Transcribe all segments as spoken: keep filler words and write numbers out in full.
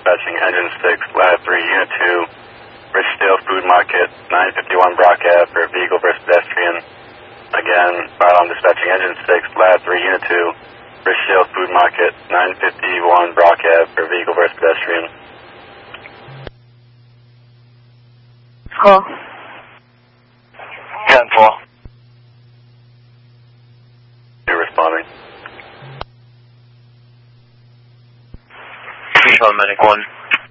dispatching engine six, ladder three, unit two, Richdale Food Market, nine fifty-one Brock Ave for vehicle versus pedestrian. Again, fire alarm dispatching engine six, ladder three, unit two, Richdale Food Market, nine fifty-one Brock Ave for vehicle versus pedestrian. Call. ten four. You're responding. Control medic one.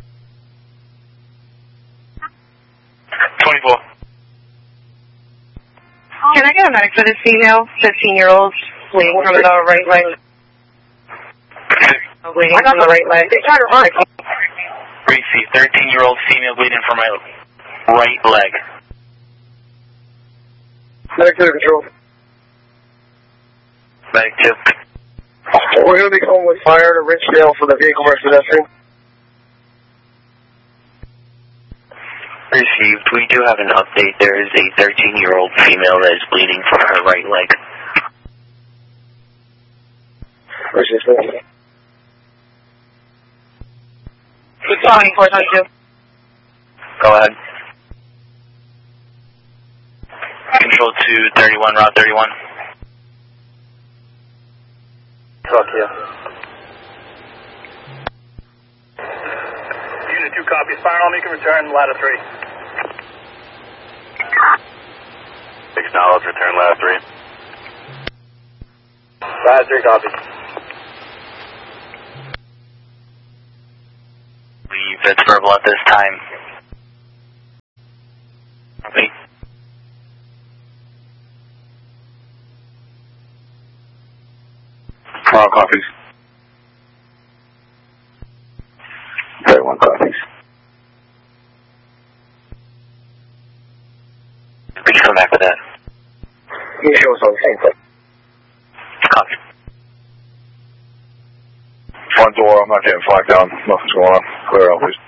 twenty-four. Can I get a medic for this female, fifteen-year-old, bleeding from the right leg? Bleeding from the right leg. They tried to run. Receive thirteen-year-old female bleeding from my right leg. Medic two control. Medic two. We're going to be calling with fire to Richdale for the vehicle versus pedestrian. Received. We do have an update. There is a thirteen-year-old female that is bleeding from her right leg. Received. twenty-four twenty-two. Go ahead. Control two thirty-one, route thirty-one. Talk here. Unit two copies. Fire alarm, you can return ladder three. Acknowledge, return ladder three. Ladder three copies. Leave. That's verbal at this time. Wait. All copies. thirty-one copies. We should come back with that. You show us on the same thing. Copy. Front door, I'm not getting flagged down. Nothing's going on. Clear out, please.